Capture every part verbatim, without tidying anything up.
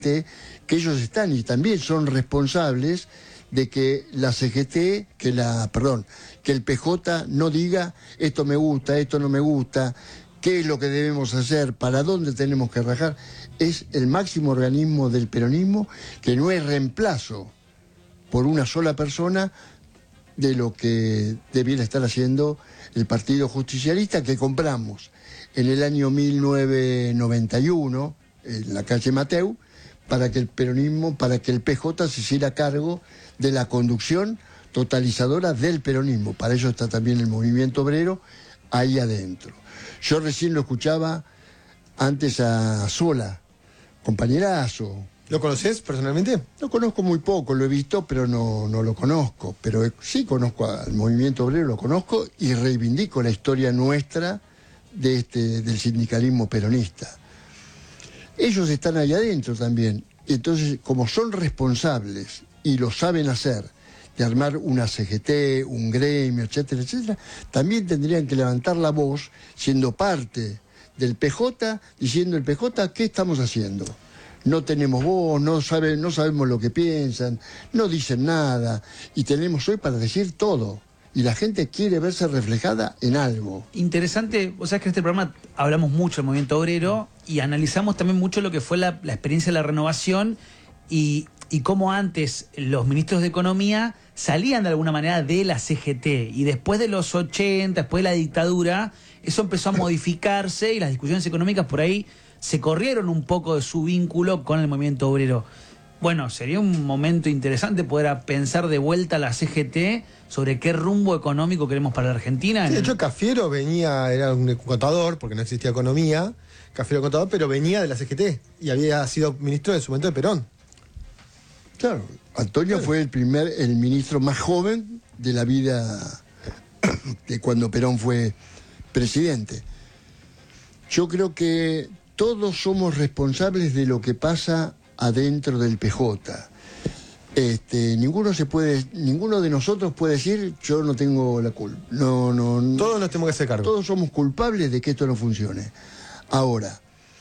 que ellos están y también son responsables de que la C G T, que la, perdón, que el P J no diga esto me gusta, esto no me gusta, qué es lo que debemos hacer, para dónde tenemos que rajar. Es el máximo organismo del peronismo, que no es reemplazo por una sola persona de lo que debiera estar haciendo el Partido Justicialista, que compramos en el año mil novecientos noventa y uno, en la calle Mateu, para que el peronismo, para que el P J se hiciera cargo de la conducción totalizadora del peronismo. Para eso está también el movimiento obrero ahí adentro. Yo recién lo escuchaba antes a Sola, compañerazo. ¿Lo conoces personalmente? Lo conozco muy poco, lo he visto, pero no, no lo conozco. Pero sí conozco al movimiento obrero, lo conozco y reivindico la historia nuestra de este, del sindicalismo peronista. Ellos están ahí adentro también. Entonces, como son responsables y lo saben hacer, de armar una C G T, un gremio, etcétera, etcétera, también tendrían que levantar la voz, siendo parte del P J, diciendo el P J, ¿qué estamos haciendo? No tenemos voz, no, sabe, no sabemos lo que piensan, no dicen nada, y tenemos hoy para decir todo. Y la gente quiere verse reflejada en algo. Interesante, o sea, que en este programa hablamos mucho del movimiento obrero y analizamos también mucho lo que fue la, la experiencia de la renovación y, y cómo antes los ministros de Economía salían de alguna manera de la C G T. Y después de los ochenta, después de la dictadura, eso empezó a modificarse y las discusiones económicas por ahí se corrieron un poco de su vínculo con el movimiento obrero. Bueno, sería un momento interesante poder pensar de vuelta a la C G T sobre qué rumbo económico queremos para la Argentina. Sí, de hecho, Cafiero venía, era un contador, porque no existía economía, Cafiero contador, pero venía de la C G T y había sido ministro de su momento de Perón. Claro, Antonio claro. fue el primer, el ministro más joven de la vida de cuando Perón fue presidente. Yo creo que todos somos responsables de lo que pasa adentro del P J. Este, ninguno se puede, ninguno de nosotros puede decir yo no tengo la culpa. No, no, no. Todos nos tenemos que hacer cargo. Todos somos culpables de que esto no funcione. Ahora,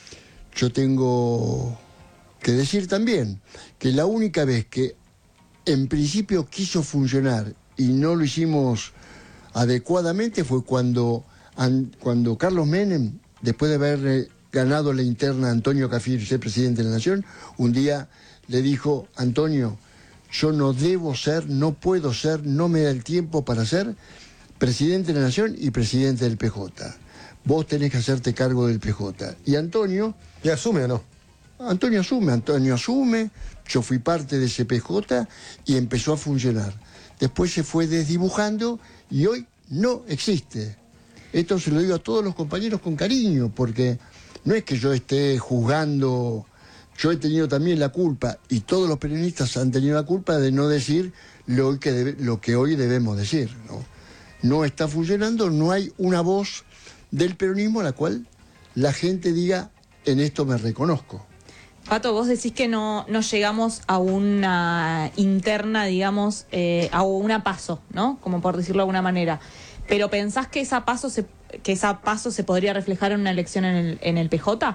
yo tengo que decir también que la única vez que en principio quiso funcionar y no lo hicimos adecuadamente fue cuando, cuando Carlos Menem, después de haber ganado la interna a Antonio Cafiero y ser presidente de la Nación, un día le dijo: Antonio, yo no debo ser, no puedo ser, no me da el tiempo para ser presidente de la Nación y presidente del P J. Vos tenés que hacerte cargo del P J. Y Antonio... ¿Y asume o no? Antonio asume, Antonio asume, yo fui parte de ese P J y empezó a funcionar. Después se fue desdibujando y hoy no existe. Esto se lo digo a todos los compañeros con cariño, porque no es que yo esté juzgando, yo he tenido también la culpa, y todos los peronistas han tenido la culpa de no decir lo que, debe, lo que hoy debemos decir, ¿no? No está funcionando, no hay una voz del peronismo a la cual la gente diga, en esto me reconozco. Pato, vos decís que no, no llegamos a una interna, digamos, eh, a una paso, ¿no? Como por decirlo de alguna manera. Pero ¿pensás que esa paso se, que esa paso se podría reflejar en una elección en el, en el P J?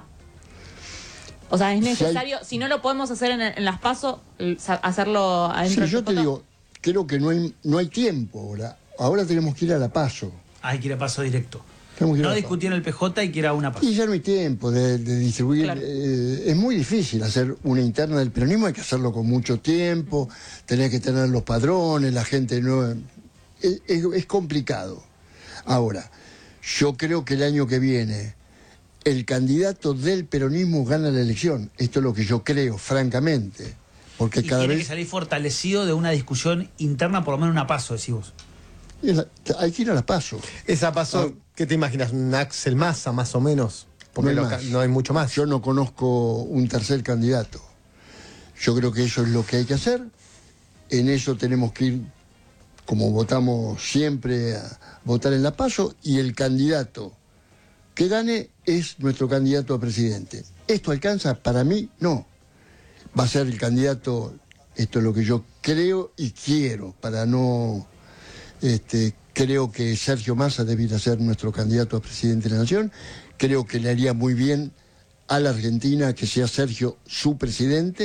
O sea, es necesario, si, hay... si no lo podemos hacer en, en las pasos, hacerlo adentro sí, del yo P J. Te digo, creo que no hay, no hay tiempo ahora. Ahora tenemos que ir a la paso. Hay que ir a paso directo. No discutir en el P J y que ir a una paso. Y ya no hay tiempo de, de distribuir. Claro. Eh, es muy difícil hacer una interna del peronismo, hay que hacerlo con mucho tiempo, tenés que tener los padrones, la gente no... Es, es, es complicado. Ahora, yo creo que el año que viene el candidato del peronismo gana la elección. Esto es lo que yo creo, francamente. Porque y cada tiene vez... que salir fortalecido de una discusión interna, por lo menos una paso, decís vos. La, hay que ir a la paso. Esa paso, ah, ¿qué te imaginas? ¿Un Axel Massa, más o menos? Porque no hay, lo, más. no hay mucho más. Yo no conozco un tercer candidato. Yo creo que eso es lo que hay que hacer. En eso tenemos que ir, como votamos siempre, a votar en la paso, y el candidato que gane es nuestro candidato a presidente. ¿Esto alcanza? Para mí, no. Va a ser el candidato, esto es lo que yo creo y quiero, para no... Este, creo que Sergio Massa debiera ser nuestro candidato a presidente de la Nación. Creo que le haría muy bien a la Argentina que sea Sergio su presidente.